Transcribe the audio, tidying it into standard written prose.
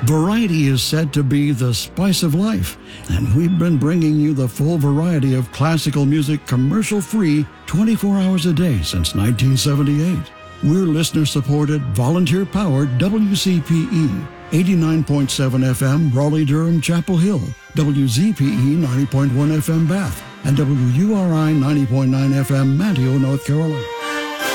Variety is said to be the spice of life, and we've been bringing you the full variety of classical music commercial-free 24 hours a day since 1978. We're listener-supported, volunteer-powered WCPE, 89.7 FM, Raleigh-Durham, Chapel Hill, WZPE 90.1 FM, Bath, and WURI 90.9 FM, Manteo, North Carolina.